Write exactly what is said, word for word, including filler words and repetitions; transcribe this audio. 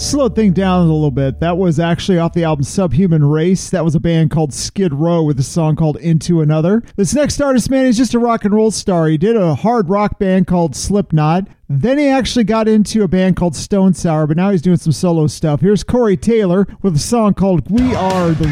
Slowed thing down a little bit. That was actually off the album Subhuman Race. That was a band called Skid Row with a song called Into Another. This next artist, man, he's just a rock and roll star. He did a hard rock band called Slipknot. Then he actually got into a band called Stone Sour, but now he's doing some solo stuff. Here's Corey Taylor with a song called We Are the